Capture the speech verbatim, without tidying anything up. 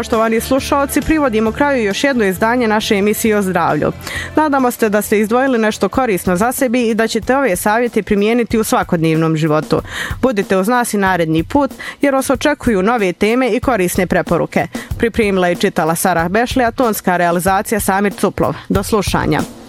Poštovani slušalci, privodimo kraju još jedno izdanje naše emisije o zdravlju. Nadamo se da ste izdvojili nešto korisno za sebi i da ćete ove savjete primijeniti u svakodnevnom životu. Budite uz nas i naredni put jer vas očekuju nove teme i korisne preporuke. Pripremila i čitala Sara Bešlija, tonska realizacija Samir Cuplov. Do slušanja.